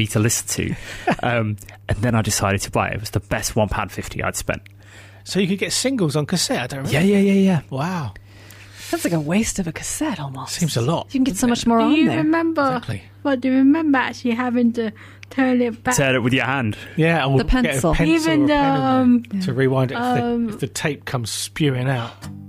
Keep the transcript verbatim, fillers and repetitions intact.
to listen to. Um, and then I decided to buy it. It was the best one pound fifty I'd spent. So you could get singles on cassette, I don't remember. Yeah, yeah, yeah, yeah. Wow. That's like a waste of a cassette almost. Seems a lot. You can get so much more Do on you there. remember? Exactly. What do you remember actually having to turn it back? Turn it with your hand. Yeah, or The pencil. Get a pencil Even or a the, pen in there um, to rewind it if, um, the, if the tape comes spewing out.